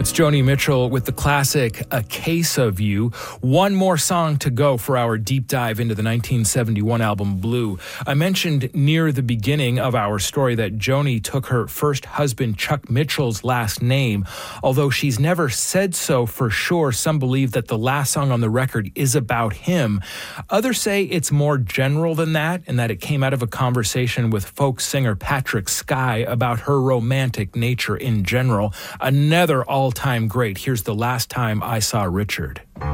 It's Joni Mitchell with the classic A Case of You. One more song to go for our deep dive into the 1971 album Blue. I mentioned near the beginning of our story that Joni took her first husband Chuck Mitchell's last name. Although she's never said so for sure, some believe that the last song on the record is about him. Others say it's more general than that, and that it came out of a conversation with folk singer Patrick Skye about her romantic nature in general. Another all-time great. Here's The Last Time I Saw Richard.